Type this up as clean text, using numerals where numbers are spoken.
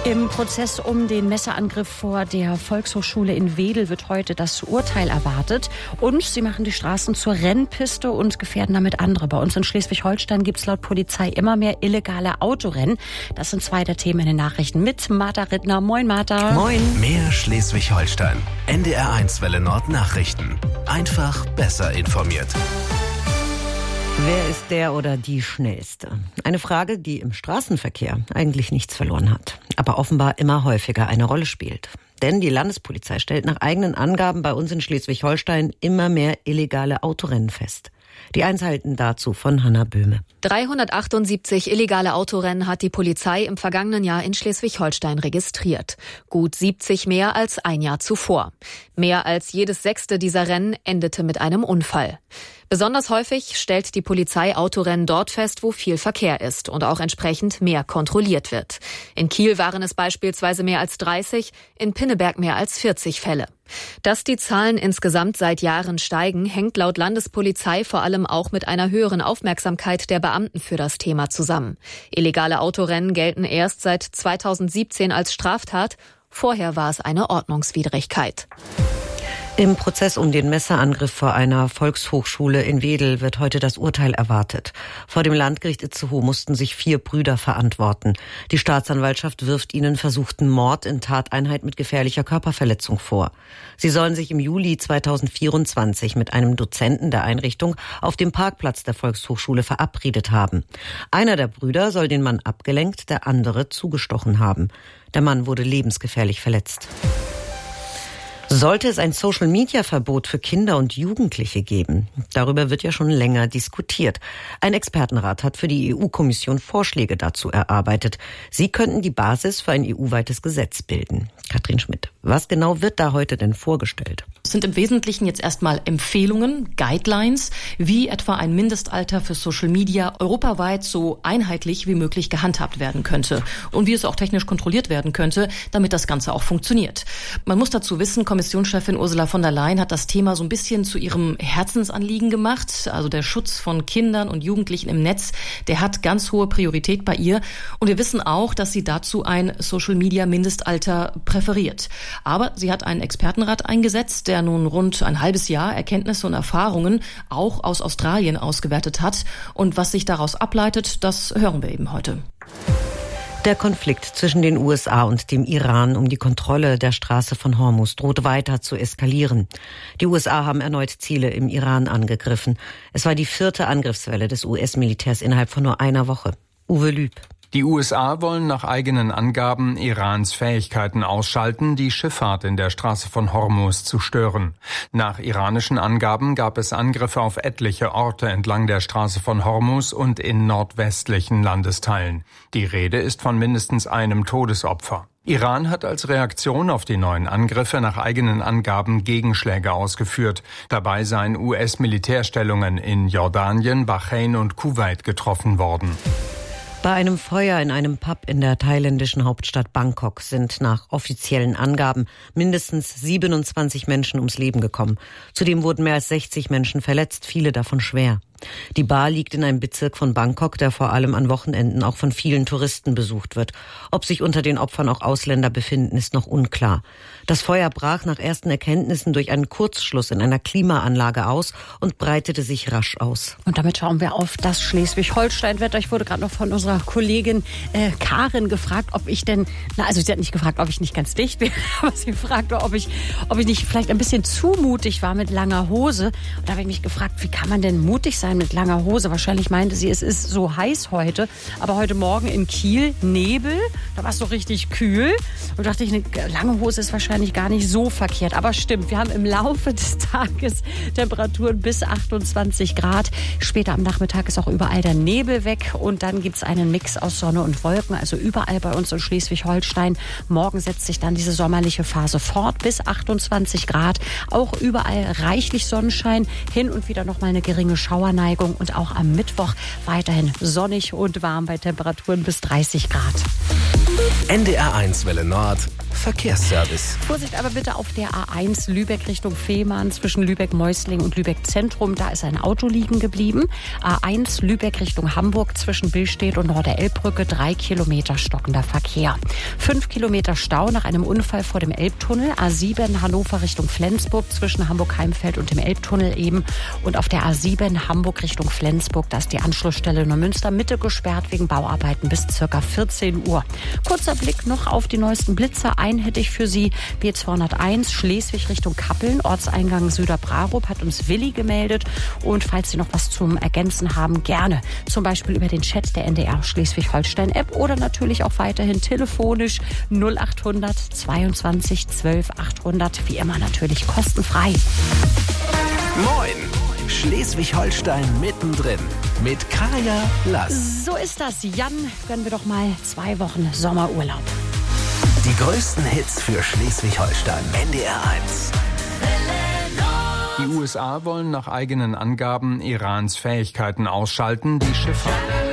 Im Prozess um den Messerangriff vor der Volkshochschule in Wedel wird heute das Urteil erwartet. Und sie machen die Straßen zur Rennpiste und gefährden damit andere. Bei uns in Schleswig-Holstein gibt es laut Polizei immer mehr illegale Autorennen. Das sind zwei der Themen in den Nachrichten mit Martha Rittner. Moin, Martha. Moin. Mehr Schleswig-Holstein. NDR1 Welle Nord Nachrichten. Einfach besser informiert. Wer ist der oder die Schnellste? Eine Frage, die im Straßenverkehr eigentlich nichts verloren hat, aber offenbar immer häufiger eine Rolle spielt. Denn die Landespolizei stellt nach eigenen Angaben bei uns in Schleswig-Holstein immer mehr illegale Autorennen fest. Die Einzelheiten dazu von Hanna Böhme. 378 illegale Autorennen hat die Polizei im vergangenen Jahr in Schleswig-Holstein registriert. Gut 70 mehr als ein Jahr zuvor. Mehr als jedes 6. dieser Rennen endete mit einem Unfall. Besonders häufig stellt die Polizei Autorennen dort fest, wo viel Verkehr ist und auch entsprechend mehr kontrolliert wird. In Kiel waren es beispielsweise mehr als 30, in Pinneberg mehr als 40 Fälle. Dass die Zahlen insgesamt seit Jahren steigen, hängt laut Landespolizei vor allem auch mit einer höheren Aufmerksamkeit der Beamten für das Thema zusammen. Illegale Autorennen gelten erst seit 2017 als Straftat. Vorher war es eine Ordnungswidrigkeit. Im Prozess um den Messerangriff vor einer Volkshochschule in Wedel wird heute das Urteil erwartet. Vor dem Landgericht Itzehoe mussten sich 4 Brüder verantworten. Die Staatsanwaltschaft wirft ihnen versuchten Mord in Tateinheit mit gefährlicher Körperverletzung vor. Sie sollen sich im Juli 2024 mit einem Dozenten der Einrichtung auf dem Parkplatz der Volkshochschule verabredet haben. Einer der Brüder soll den Mann abgelenkt, der andere zugestochen haben. Der Mann wurde lebensgefährlich verletzt. Sollte es ein Social-Media-Verbot für Kinder und Jugendliche geben? Darüber wird ja schon länger diskutiert. Ein Expertenrat hat für die EU-Kommission Vorschläge dazu erarbeitet. Sie könnten die Basis für ein EU-weites Gesetz bilden. Katrin Schmidt, was genau wird da heute denn vorgestellt? Es sind im Wesentlichen jetzt erstmal Empfehlungen, Guidelines, wie etwa ein Mindestalter für Social Media europaweit so einheitlich wie möglich gehandhabt werden könnte und wie es auch technisch kontrolliert werden könnte, damit das Ganze auch funktioniert. Man muss dazu wissen, Kommissionschefin Ursula von der Leyen hat das Thema so ein bisschen zu ihrem Herzensanliegen gemacht. Also der Schutz von Kindern und Jugendlichen im Netz, der hat ganz hohe Priorität bei ihr. Und wir wissen auch, dass sie dazu ein Social-Media-Mindestalter präferiert. Aber sie hat einen Expertenrat eingesetzt, der nun rund ein halbes Jahr Erkenntnisse und Erfahrungen auch aus Australien ausgewertet hat. Und was sich daraus ableitet, das hören wir eben heute. Der Konflikt zwischen den USA und dem Iran um die Kontrolle der Straße von Hormuz droht weiter zu eskalieren. Die USA haben erneut Ziele im Iran angegriffen. Es war die 4. Angriffswelle des US-Militärs innerhalb von nur einer Woche. Uwe Lüb. Die USA wollen nach eigenen Angaben Irans Fähigkeiten ausschalten, die Schifffahrt in der Straße von Hormuz zu stören. Nach iranischen Angaben gab es Angriffe auf etliche Orte entlang der Straße von Hormuz und in nordwestlichen Landesteilen. Die Rede ist von mindestens einem Todesopfer. Iran hat als Reaktion auf die neuen Angriffe nach eigenen Angaben Gegenschläge ausgeführt. Dabei seien US-Militärstellungen in Jordanien, Bahrain und Kuwait getroffen worden. Bei einem Feuer in einem Pub in der thailändischen Hauptstadt Bangkok sind nach offiziellen Angaben mindestens 27 Menschen ums Leben gekommen. Zudem wurden mehr als 60 Menschen verletzt, viele davon schwer. Die Bar liegt in einem Bezirk von Bangkok, der vor allem an Wochenenden auch von vielen Touristen besucht wird. Ob sich unter den Opfern auch Ausländer befinden, ist noch unklar. Das Feuer brach nach ersten Erkenntnissen durch einen Kurzschluss in einer Klimaanlage aus und breitete sich rasch aus. Und damit schauen wir auf das Schleswig-Holstein-Wetter. Ich wurde gerade noch von unserer Kollegin Karin gefragt, ob ich denn, also sie hat nicht gefragt, ob ich nicht ganz dicht bin, aber sie fragte, ob ich nicht vielleicht ein bisschen zu mutig war mit langer Hose. Und da habe ich mich gefragt, wie kann man denn mutig sein mit langer Hose? Wahrscheinlich meinte sie, es ist so heiß heute, aber heute Morgen in Kiel Nebel, da war es so richtig kühl und dachte ich, eine lange Hose ist wahrscheinlich gar nicht so verkehrt, aber stimmt, wir haben im Laufe des Tages Temperaturen bis 28 Grad, später am Nachmittag ist auch überall der Nebel weg und dann gibt es einen Mix aus Sonne und Wolken, also überall bei uns in Schleswig-Holstein. Morgen setzt sich dann diese sommerliche Phase fort bis 28 Grad, auch überall reichlich Sonnenschein, hin und wieder noch mal eine geringe Schauerneigung und auch am Mittwoch weiterhin sonnig und warm bei Temperaturen bis 30 Grad. NDR1 Welle Nord Verkehrsservice. Vorsicht aber bitte auf der A1 Lübeck Richtung Fehmarn zwischen Lübeck-Meusling und Lübeck-Zentrum. Da ist ein Auto liegen geblieben. A1 Lübeck Richtung Hamburg zwischen Billstedt und Norderelbbrücke 3 Kilometer stockender Verkehr. 5 Kilometer Stau nach einem Unfall vor dem Elbtunnel. A7 Hannover Richtung Flensburg zwischen Hamburg-Heimfeld und dem Elbtunnel eben. Und auf der A7 Hamburg Richtung Flensburg, da ist die Anschlussstelle Neumünster Mitte gesperrt wegen Bauarbeiten bis ca. 14 Uhr. Kurzer Blick noch auf die neuesten Blitzer. Einen hätte ich für Sie. B201 Schleswig Richtung Kappeln, Ortseingang Söderbrarup, hat uns Willi gemeldet. Und falls Sie noch was zum Ergänzen haben, gerne. Zum Beispiel über den Chat der NDR Schleswig-Holstein-App oder natürlich auch weiterhin telefonisch 0800 22 12 800. Wie immer natürlich kostenfrei. Moin! Schleswig-Holstein mittendrin mit Kaya Lass. So ist das. Jan, gönnen wir doch mal 2 Wochen Sommerurlaub. Die größten Hits für Schleswig-Holstein. NDR 1. Die USA wollen nach eigenen Angaben Irans Fähigkeiten ausschalten, die Schifffahrt